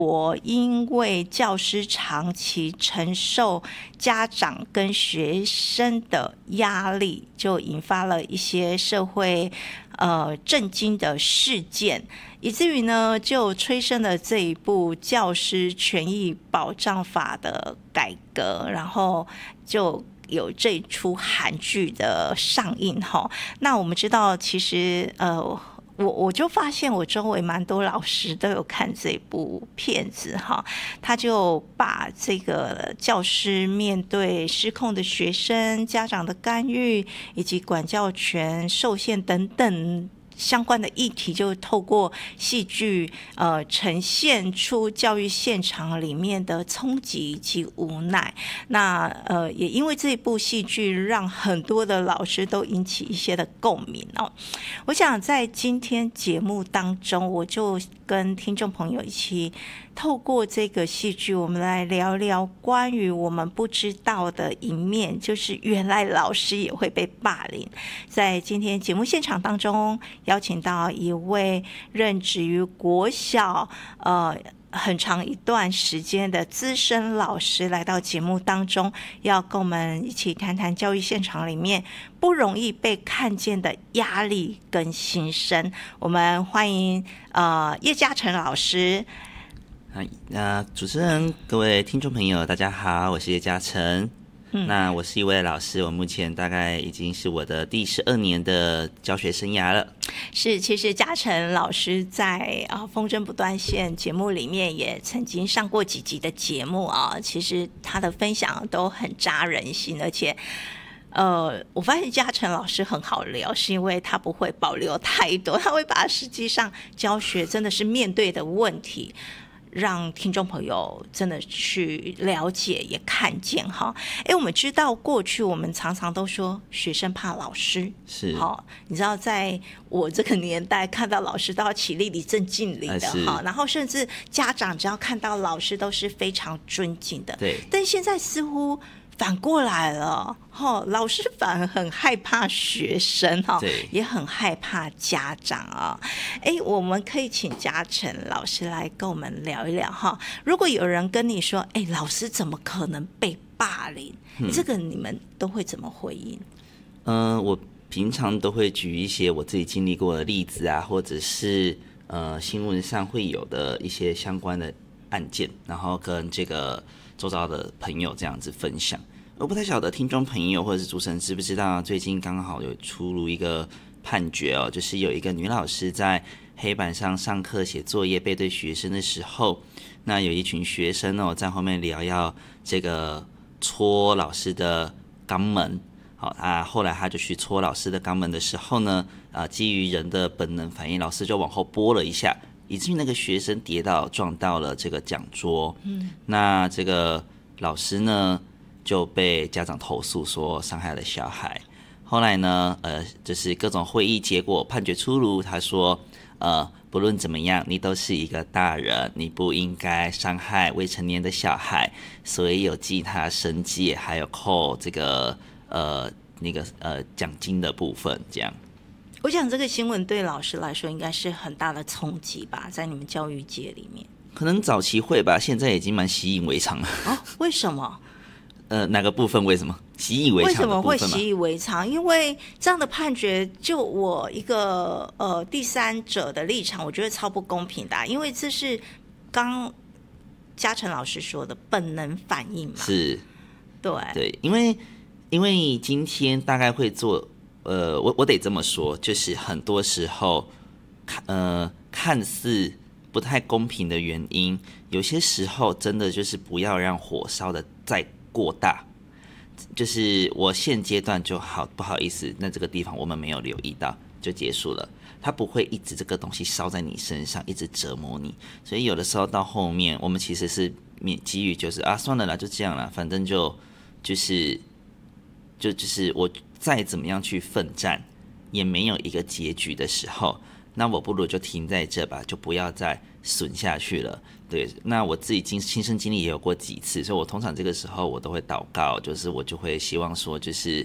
我因为教师长期承受家长跟学生的压力，就引发了一些社会震惊的事件，以至于呢就催生了这一部教师权益保障法的改革，然后就有这一出韩剧的上映哈。那我们知道，其实我就发现我周围蛮多老师都有看这部片子哈，他就把这个教师面对失控的学生、家长的干预以及管教权受限等等相关的议题，就透过戏剧呈现出教育现场里面的冲击及无奈。那也因为这部戏剧让很多的老师都引起一些的共鸣哦。我想在今天节目当中，我就跟听众朋友一起透过这个戏剧，我们来聊聊关于我们不知道的一面，就是原来老师也会被霸凌。在今天节目现场当中，邀请到一位任职于国小很长一段时间的资深老师来到节目当中，要跟我们一起谈谈教育现场里面不容易被看见的压力跟心声。我们欢迎叶嘉诚老师。 主持人、各位听众朋友，大家好，我是叶嘉诚。那我是一位老师，我目前大概已经是我的第12年的教学生涯了。 是，其实嘉诚老师在风筝不断线节目里面也曾经上过几集的节目啊，其实他的分享都很扎人心，而且我发现嘉诚老师很好聊，是因为他不会保留太多，他会把实际上教学真的是面对的问题让听众朋友真的去了解也看见哈。我们知道过去我们常常都说学生怕老师， 是好，你知道在我这个年代看到老师都要起立礼正敬礼的哈，然后甚至家长只要看到老师都是非常尊敬的。 对， 但现在似乎反过来了，老师反而很害怕学生，也很害怕家长啊。我们可以请嘉诚老师来跟我们聊一聊哈。如果有人跟你说，老师怎么可能被霸凌？这个你们都会怎么回应？ 我平常都会举一些我自己经历过的例子啊，或者是新闻上会有的一些相关的案件，然后跟这个周遭的朋友这样子分享。我不太晓得听众朋友或者是主持人知不知道，最近刚好有出炉一个判决哦，就是有一个女老师在黑板上上课写作业背对学生的时候，那有一群学生哦在后面聊要这个戳老师的肛门。好，后来他就去戳老师的肛门的时候呢，基于人的本能反应，老师就往后拨了一下，以至于那个学生跌倒撞到了这个讲桌。那这个老师呢就被家长投诉说伤害了小孩。后来呢，就是各种会议结果判决出炉，他说，不论怎么样，你都是一个大人，你不应该伤害未成年的小孩，所以有记他申诫，还有扣这个奖金的部分，这样。 我想这个新闻对老师来说应该是很大的冲击吧，在你们教育界里面。 可能早期会吧，现在已经蛮习以为常了。 为什么？ 哪个部分？为什么习以为常的部分吗？ 为什么会习以为常？因为这样的判决，就我一个第三者的立场，我觉得超不公平的因为这是刚嘉诚老师说的本能反应嘛。 是， 对， 因为今天大概会做，我得这么说，就是很多时候，看似不太公平的原因，有些时候真的就是不要让火烧的再过大，就是我现阶段就好不好意思，那这个地方我们没有留意到就结束了，它不会一直这个东西烧在你身上，一直折磨你，所以有的时候到后面我们其实是基于就是算了啦，就这样啦，反正就是我再怎么样去奋战也没有一个结局的时候，那我不如就停在这吧，就不要再损下去了。对，那我自己亲身经历也有过几次，所以我通常这个时候我都会祷告，就是我就会希望说，就是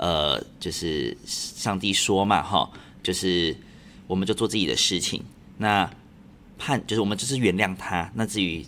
上帝说嘛，就是我们就做自己的事情，那就是我们就是原谅他，那至于